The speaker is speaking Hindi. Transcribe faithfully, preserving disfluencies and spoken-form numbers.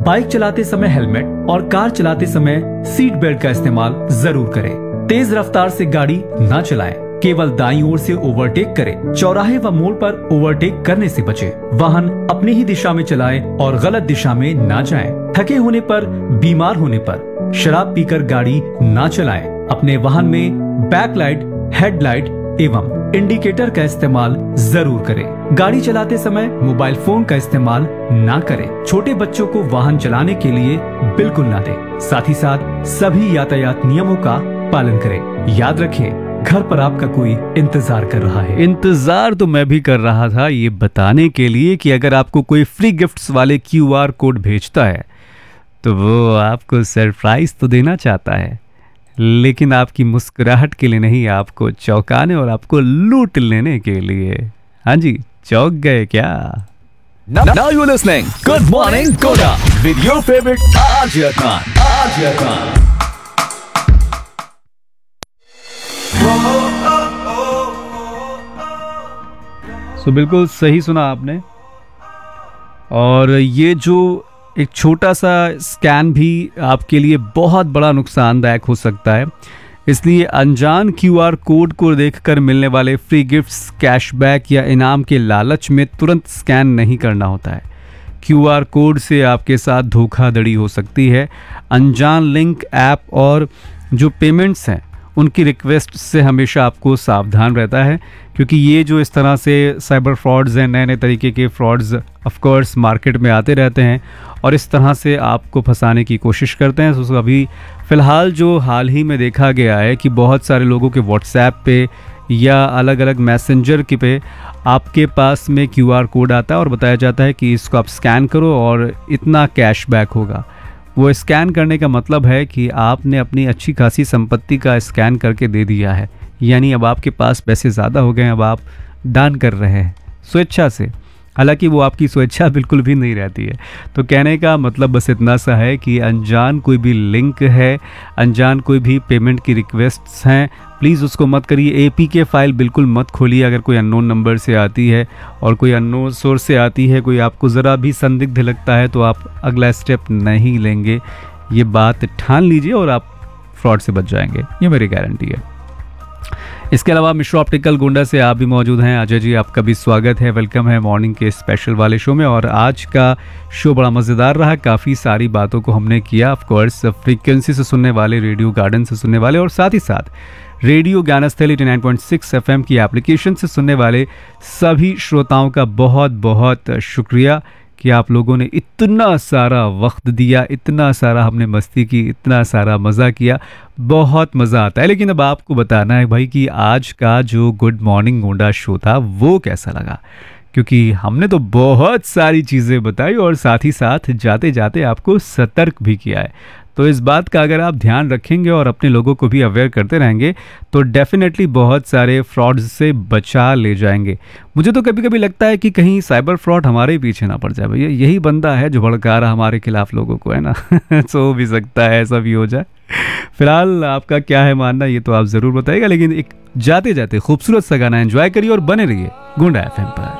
बाइक चलाते समय हेलमेट और कार चलाते समय सीट बेल्ट का इस्तेमाल जरूर करें। तेज रफ्तार से गाड़ी ना चलाएं। केवल दाईं ओर से ओवरटेक करें। चौराहे व मोड़ पर ओवरटेक करने से बचें। वाहन अपनी ही दिशा में चलाएं और गलत दिशा में ना जाएं। थके होने पर, बीमार होने पर शराब पीकर गाड़ी ना चलाएं। अपने वाहन में बैकलाइट, हेडलाइट एवं इंडिकेटर का इस्तेमाल जरूर करें। गाड़ी चलाते समय मोबाइल फोन का इस्तेमाल ना करें। छोटे बच्चों को वाहन चलाने के लिए बिल्कुल ना दें। साथ ही साथ सभी यातायात नियमों का पालन करें। याद रखें, घर पर आपका कोई इंतजार कर रहा है। इंतजार तो मैं भी कर रहा था ये बताने के लिए कि अगर आपको कोई फ्री गिफ्ट्स वाले क्यू आर कोड भेजता है तो वो आपको सरप्राइज तो देना चाहता है, लेकिन आपकी मुस्कुराहट के लिए नहीं, आपको चौंकाने और आपको लूट लेने के लिए। हाँ जी, चौंक गए क्या? Now, now you're listening Good Morning Goda with your favorite R J Khan. R J Khan. सो बिल्कुल सही सुना आपने। और ये जो एक छोटा सा स्कैन भी आपके लिए बहुत बड़ा नुकसानदायक हो सकता है, इसलिए अनजान क्यू आर कोड को देखकर मिलने वाले फ्री गिफ्ट्स, कैशबैक या इनाम के लालच में तुरंत स्कैन नहीं करना होता है। क्यू आर कोड से आपके साथ धोखाधड़ी हो सकती है। अनजान लिंक, ऐप और जो पेमेंट्स हैं उनकी रिक्वेस्ट से हमेशा आपको सावधान रहता है, क्योंकि ये जो इस तरह से साइबर फ्रॉड्स हैं, नए नए तरीके के फ्रॉड्स ऑफ कोर्स मार्केट में आते रहते हैं और इस तरह से आपको फंसाने की कोशिश करते हैं। तो अभी फ़िलहाल जो हाल ही में देखा गया है कि बहुत सारे लोगों के व्हाट्सएप पे या अलग अलग मैसेंजर के पे आपके पास में क्यू आर कोड आता है और बताया जाता है कि इसको आप स्कैन करो और इतना कैशबैक होगा। वो स्कैन करने का मतलब है कि आपने अपनी अच्छी खासी संपत्ति का स्कैन करके दे दिया है, यानी अब आपके पास पैसे ज़्यादा हो गए हैं, अब आप दान कर रहे हैं स्वेच्छा से। हालांकि वो आपकी स्वेच्छा बिल्कुल भी नहीं रहती है। तो कहने का मतलब बस इतना सा है कि अनजान कोई भी लिंक है, अनजान कोई भी पेमेंट की रिक्वेस्ट्स हैं, प्लीज़ उसको मत करिए। ए पी के फाइल बिल्कुल मत खोलिए अगर कोई अननोन नंबर से आती है और कोई अननोन सोर्स से आती है, कोई आपको ज़रा भी संदिग्ध लगता है तो आप अगला स्टेप नहीं लेंगे। ये बात ठान लीजिए और आप फ्रॉड से बच जाएंगे, ये मेरी गारंटी है। इसके अलावा मिश्रा ऑप्टिकल गोंडा से आप भी मौजूद हैं। अजय जी, आपका भी स्वागत है, वेलकम है मॉर्निंग के स्पेशल वाले शो में। और आज का शो बड़ा मज़ेदार रहा, काफ़ी सारी बातों को हमने किया। ऑफ कोर्स फ्रीक्वेंसी से सुनने वाले, रेडियो गार्डन से सुनने वाले और साथ ही साथ radio Gyansthali eighty nine point six F M की एप्लीकेशन से सुनने वाले सभी श्रोताओं का बहुत बहुत शुक्रिया कि आप लोगों ने इतना सारा वक्त दिया, इतना सारा हमने मस्ती की, इतना सारा मज़ा किया, बहुत मज़ा आता है। लेकिन अब आपको बताना है भाई कि आज का जो गुड मॉर्निंग गोंडा शो था वो कैसा लगा, क्योंकि हमने तो बहुत सारी चीज़ें बताई और साथ ही साथ जाते जाते आपको सतर्क भी किया है। तो इस बात का अगर आप ध्यान रखेंगे और अपने लोगों को भी अवेयर करते रहेंगे तो डेफिनेटली बहुत सारे फ्रॉड्स से बचा ले जाएंगे। मुझे तो कभी कभी लगता है कि कहीं साइबर फ्रॉड हमारे ही पीछे ना पड़ जाए, भैया यही बंदा है जो भड़का रहा हमारे खिलाफ लोगों को, है ना। सो हो भी सकता है, ऐसा भी हो जाए। फिलहाल आपका क्या है मानना, ये तो आप ज़रूर बताइएगा। लेकिन एक जाते जाते खूबसूरत सा गाना एंजॉय करिए और बने रहिए गोंडा एफ एम पर।